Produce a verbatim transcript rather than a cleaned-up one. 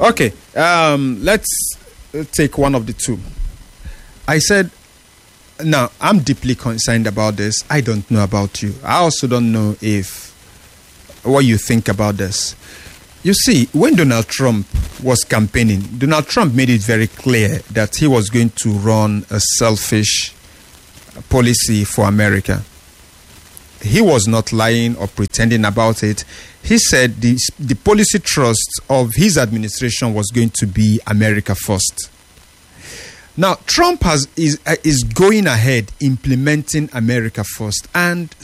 Okay, um, let's take one of the two. I said, now, I'm deeply concerned about this. I don't know about you. I also don't know if what you think about this. You see, when Donald Trump was campaigning, Donald Trump made it very clear that he was going to run a selfish policy for America. He was not lying or pretending about it. He said the, the policy thrust of his administration was going to be America first. Now, Trump has is uh, is going ahead implementing America first, and